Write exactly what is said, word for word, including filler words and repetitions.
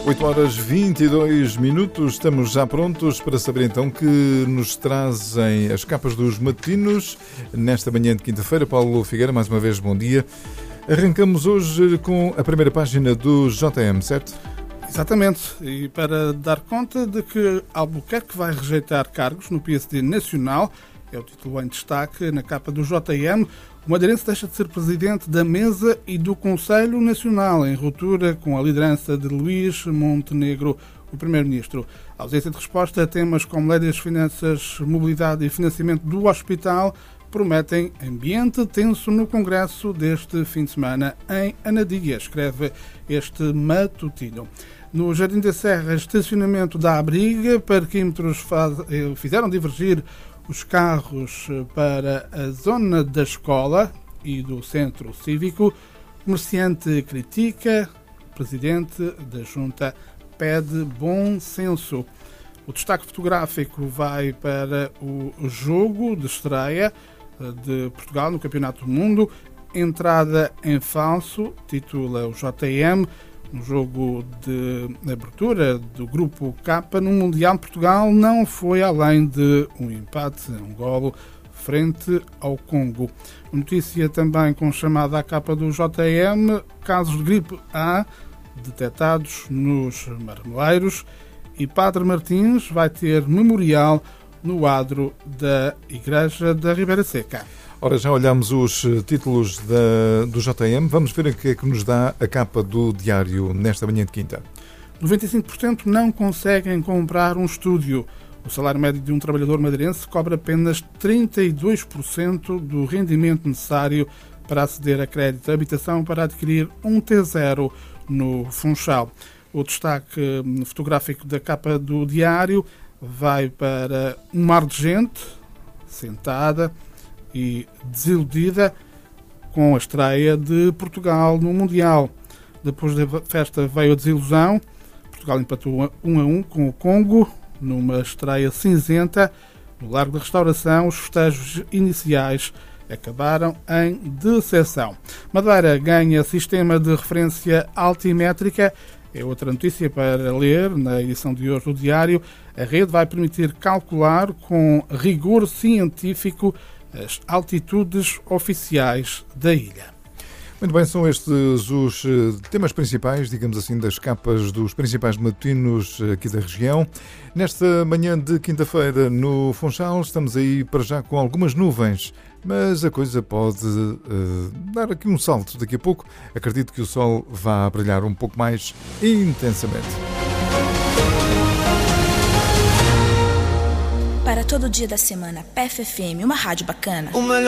oito horas e vinte e dois minutos, estamos já prontos para saber então que nos trazem as capas dos matutinos nesta manhã de quinta-feira. Paulo Figueira, mais uma vez, bom dia. Arrancamos hoje com a primeira página do J M, certo? Exatamente, e para dar conta de que Albuquerque vai rejeitar cargos no P S D Nacional, é o título em destaque na capa do J M. O madeirense deixa de ser presidente da Mesa e do Conselho Nacional, em ruptura com a liderança de Luís Montenegro, o primeiro-ministro. A ausência de resposta a temas como lei das finanças, mobilidade e financiamento do hospital prometem ambiente tenso no Congresso deste fim de semana em Anadia, escreve este matutino. No Jardim da Serra, estacionamento da Abriga, parquímetros faz, fizeram divergir os carros para a zona da escola e do centro cívico. O comerciante critica, o presidente da Junta pede bom senso. O destaque fotográfico vai para o jogo de estreia de Portugal no Campeonato do Mundo. Entrada em falso, titula o J M. Um jogo de abertura do Grupo K no Mundial. Portugal não foi além de um empate, um golo, frente ao Congo. Notícia também com chamada à capa do J M, casos de gripe A detectados nos marmeleiros, e Padre Martins vai ter memorial no adro da Igreja da Ribeira Seca. Ora, já olhamos os títulos da, do J M. Vamos ver o que é que nos dá a capa do diário nesta manhã de quinta. noventa e cinco por cento não conseguem comprar um estúdio. O salário médio de um trabalhador madeirense cobra apenas trinta e dois por cento do rendimento necessário para aceder a crédito de habitação para adquirir um T zero no Funchal. O destaque fotográfico da capa do diário vai para um mar de gente sentada e desiludida com a estreia de Portugal no Mundial. Depois da festa veio a desilusão. Portugal empatou um a um com o Congo numa estreia cinzenta. No Largo da Restauração, os festejos iniciais acabaram em decepção. Madeira ganha sistema de referência altimétrica. É outra notícia para ler na edição de hoje do Diário. A rede vai permitir calcular com rigor científico as altitudes oficiais da ilha. Muito bem, são estes os temas principais, digamos assim, das capas dos principais matutinos aqui da região. Nesta manhã de quinta-feira, no Funchal, estamos aí para já com algumas nuvens, mas a coisa pode uh, dar aqui um salto daqui a pouco. Acredito que o sol vá brilhar um pouco mais intensamente. Para todo dia da semana, P F F M, uma rádio bacana.